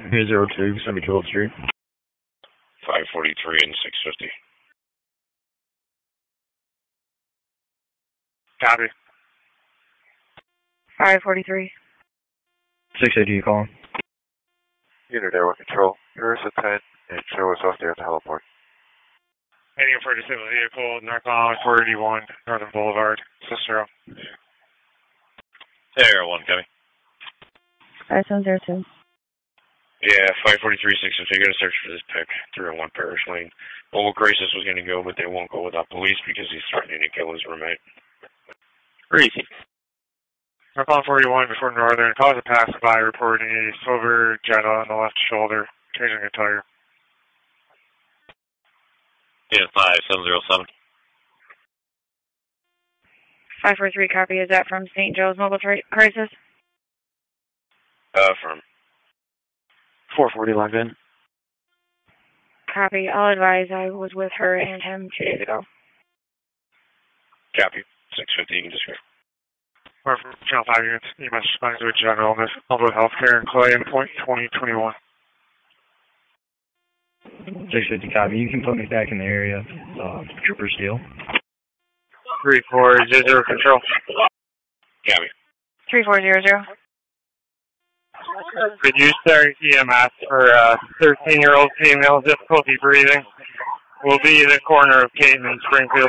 Here's 02, 72 Street. 543 and 650. Copy. 543. 680, you calling? Unit Airway Control. Here's a 10 and show us off there at the heliport. Heading for a disabled vehicle, northbound 481, Northern Boulevard, Cicero. Air 1, Copy. 5702. Yeah, 543, 650. Got to search for this pick. 301 Parish Lane. Old Graces was going to go, but they won't go without police because he's threatening to kill his roommate. Easy. Northbound 41 before Northern. Cause a passerby reporting a silver Jetta on the left shoulder, changing a tire. Yeah, 5707. 543, copy. Is that from St. Joe's Mobile Crisis? From 440 logged in. Copy. I'll advise I was with her and him 2 days ago. Copy. 650, you can discuss. Or from Channel 5 units, you must respond to a general illness, Elmwood Healthcare, and Clay in point 2021. 650, copy. You can put me back in the area. Trooper Steel. 3400 Control. Copy. 3400. Could you start EMS for a 13-year-old female, difficulty breathing? Will be the corner of Caton and Springfield.